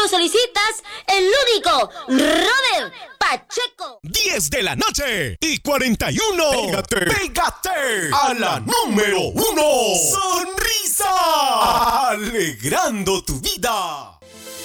lo solicitas, el único, Robert Pacheco. 10 de la noche y 41. Pégate a la número 1. Sonrisa. Alegrando tu vida.